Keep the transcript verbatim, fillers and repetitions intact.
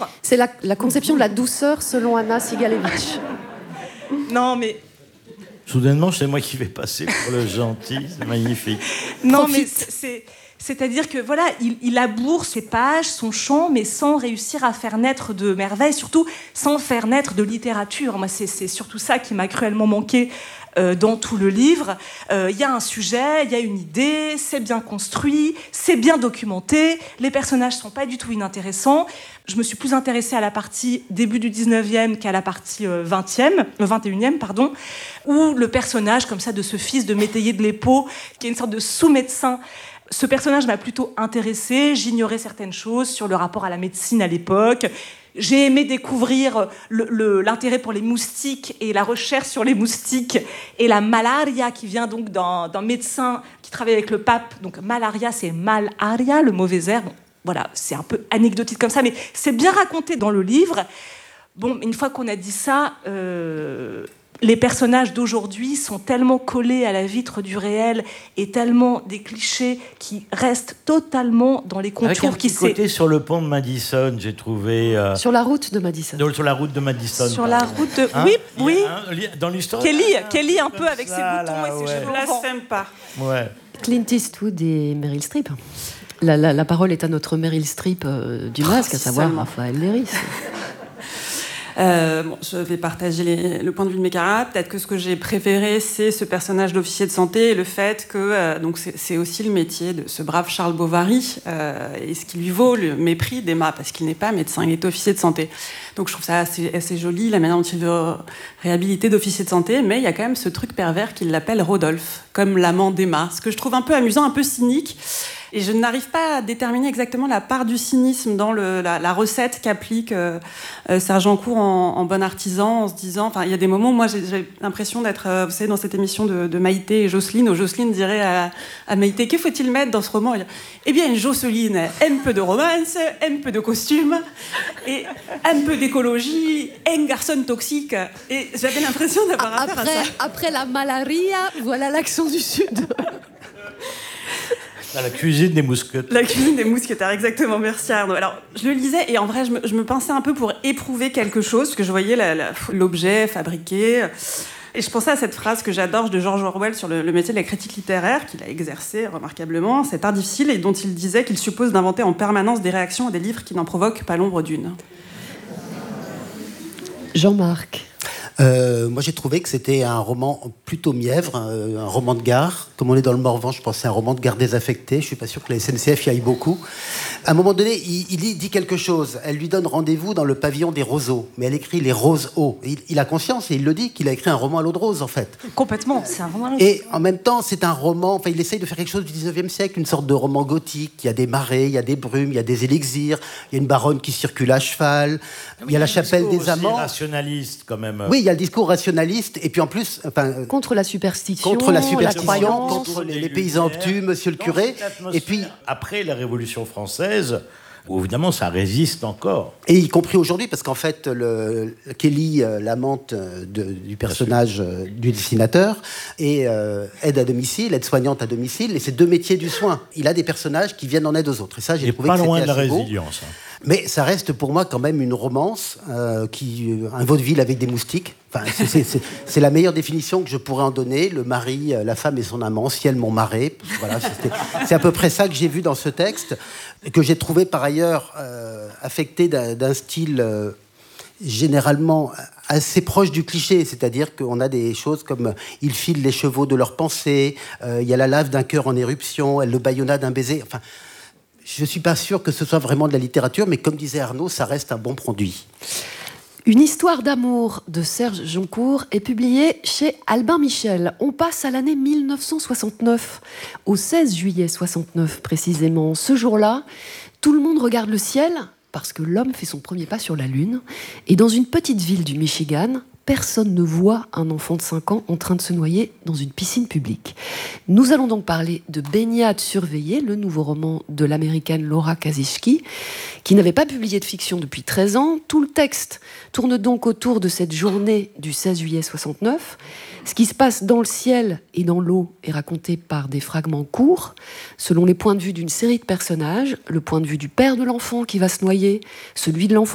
livre. C'est la, la conception de la douceur selon Anna Sigalevitch. Non, mais... Soudainement, c'est moi qui vais passer pour le gentil, c'est magnifique. Non, Profite. mais c'est, c'est-à-dire que voilà, il, il laboure ses pages, son chant, mais sans réussir à faire naître de merveilles, surtout sans faire naître de littérature. Moi, c'est, c'est surtout ça qui m'a cruellement manqué euh, dans tout le livre. Il euh, y a un sujet, il y a une idée, c'est bien construit, c'est bien documenté, les personnages sont pas du tout inintéressants. Je me suis plus intéressée à la partie début du dix-neuvième qu'à la partie euh, vingtième, le vingt et unième, pardon, où le personnage, comme ça, de ce fils de métayer de l'Épau, qui est une sorte de sous-médecin, ce personnage m'a plutôt intéressée. J'ignorais certaines choses sur le rapport à la médecine à l'époque. J'ai aimé découvrir le, le, l'intérêt pour les moustiques et la recherche sur les moustiques et la malaria qui vient donc d'un, d'un médecin qui travaille avec le pape. Donc malaria, c'est malaria, le mauvais air. Bon, voilà, c'est un peu anecdotique comme ça, mais c'est bien raconté dans le livre. Bon, une fois qu'on a dit ça, euh, les personnages d'aujourd'hui sont tellement collés à la vitre du réel et tellement des clichés qui restent totalement dans les contours. Avec un qui petit côté sur le pont de Madison, j'ai trouvé... Euh, Sur la route de Madison. sur la route de Madison. Sur la route de... Hein, oui, il y a oui. un- dans l'histoire... Kelly, Ah, Kelly un peu comme avec ça, ses boutons là, et ses ouais. cheveux au vent. Blasphème pas. Ouais. Clint Eastwood et Meryl Streep. La, la, la parole est à notre Meryl Streep euh, du masque, à si savoir seulement. Raphaël Léris. Euh, bon, je vais partager les- le point de vue de mes camarades. Peut-être que ce que j'ai préféré, c'est ce personnage d'officier de santé et le fait que euh, donc c'est, c'est aussi le métier de ce brave Charles Bovary euh, et ce qui lui vaut le mépris d'Emma parce qu'il n'est pas médecin, il est officier de santé. Donc je trouve ça assez, assez joli la manière dont il veut réhabiliter d'officier de santé, mais il y a quand même ce truc pervers qu'il l'appelle Rodolphe, comme l'amant d'Emma, ce que je trouve un peu amusant, un peu cynique. Et je n'arrive pas à déterminer exactement la part du cynisme dans le, la, la recette qu'applique euh, euh, Sergent Cour en, en bon artisan, en se disant... Enfin, il y a des moments où moi, j'ai, j'ai l'impression d'être, euh, vous savez, dans cette émission de, de Maïté et Jocelyne, où Jocelyne dirait à, à Maïté, que faut-il mettre dans ce roman? Eh bien, Jocelyne aime peu de romance, aime peu de costumes, et un peu d'écologie, un garçon toxique. Et j'avais l'impression d'avoir affaire à Après, ça. après la malaria, voilà l'accent du Sud. Dans la cuisine des mousquetaires. La cuisine des mousquetaires, exactement, merci Arnaud. Alors, je le lisais et en vrai, je me, je me pinçais un peu pour éprouver quelque chose, parce que je voyais la, la, l'objet fabriqué. Et je pensais à cette phrase que j'adore de George Orwell sur le, le métier de la critique littéraire, qu'il a exercé remarquablement, cet art difficile, et dont il disait qu'il suppose d'inventer en permanence des réactions à des livres qui n'en provoquent pas l'ombre d'une. Jean-Marc. Euh, moi, j'ai trouvé que c'était un roman plutôt mièvre, euh, un roman de gare. Comme on est dans le Morvan, je pensais à un roman de gare désaffecté. Je suis pas sûr que la S N C F y aille beaucoup. À un moment donné, il, il dit quelque chose. Elle lui donne rendez-vous dans le pavillon des roseaux. Mais elle écrit les roses hauts. Il, il a conscience et il le dit qu'il a écrit un roman à l'eau de rose, en fait. Complètement, c'est un roman. Et en même temps, c'est un roman... Enfin, il essaye de faire quelque chose du dix-neuvième siècle, une sorte de roman gothique. Il y a des marées, il y a des brumes, il y a des élixirs. Il y a une baronne qui circule à cheval. Il y a la chapelle des amants. Rationaliste, quand même. Oui, il y a le discours rationaliste. Et puis en plus... Enfin, Contre la superstition, contre la superstition, croyance. contre les, les paysans obtus, monsieur le curé. Et puis, après la Révolution française, où évidemment ça résiste encore. et y compris aujourd'hui, parce qu'en fait, le, Kelly, euh, l'amante de- du personnage euh, du dessinateur, est euh, aide à domicile, aide-soignante à domicile, et c'est deux métiers du soin. Il a des personnages qui viennent en aide aux autres. Et ça, j'ai Il n'est trouvé pas que loin de c'était la assez beau. résilience. hein. Mais ça reste pour moi quand même une romance, euh, qui, un vaudeville avec des moustiques. Enfin, c'est, c'est, c'est, c'est la meilleure définition que je pourrais en donner. Le mari, euh, la femme et son amant, ciel, mon marais. Voilà, c'était- c'est à peu près ça que j'ai vu dans ce texte, que j'ai trouvé par ailleurs euh, affecté d'un, d'un style euh, généralement assez proche du cliché, c'est-à-dire qu'on a des choses comme « ils filent les chevaux de leurs pensées euh, »,« il y a la lave d'un cœur en éruption »,« elle le bâillonna d'un baiser ». Enfin, je ne suis pas sûr que ce soit vraiment de la littérature, mais comme disait Arnaud, ça reste un bon produit. Une histoire d'amour de Serge Joncourt est publiée chez Albin Michel. On passe à l'année mille neuf cent soixante-neuf, au seize juillet soixante-neuf précisément. Ce jour-là, tout le monde regarde le ciel parce que l'homme fait son premier pas sur la Lune. Et dans une petite ville du Michigan, personne ne voit un enfant de cinq ans en train de se noyer dans une piscine publique. Nous allons donc parler de Baignade surveillée, le nouveau roman de l'américaine Laura Kaczynski, qui n'avait pas publié de fiction depuis treize ans. Tout le texte tourne donc autour de cette journée du seize juillet soixante-neuf. Ce qui se passe dans le ciel et dans l'eau est raconté par des fragments courts, selon les points de vue d'une série de personnages, le point de vue du père de l'enfant qui va se noyer, celui de l'enfant